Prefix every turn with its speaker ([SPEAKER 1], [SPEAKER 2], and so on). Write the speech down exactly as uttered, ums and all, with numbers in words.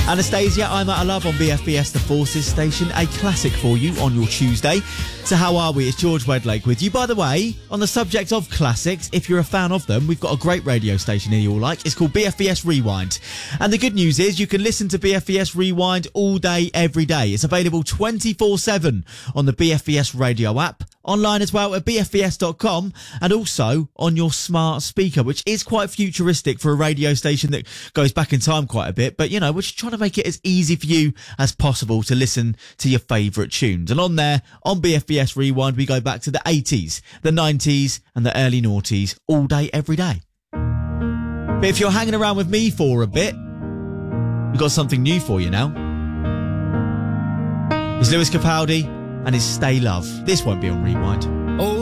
[SPEAKER 1] Anastasia, I'm Out of Love on B F B S The Forces station. A classic for you on your Tuesday. So how are we? It's George Wedlake with you. By the way, on the subject of classics, if you're a fan of them, we've got a great radio station here you all like. It's called B F B S Rewind. And the good news is you can listen to B F B S Rewind all day, every day. It's available twenty-four seven on the B F B S radio app, online as well at b f b s dot com, and also on your smart speaker, which is quite futuristic for a radio station that goes back in time quite a bit. But, you know, we're just trying to make it as easy for you as possible to listen to your favourite tunes. And on there, on B F B S Rewind, we go back to the eighties, the nineties and the early noughties all day, every day. But if you're hanging around with me for a bit, we've got something new for you now. It's Lewis Capaldi and his Stay Love. This won't be on Rewind.
[SPEAKER 2] Oh.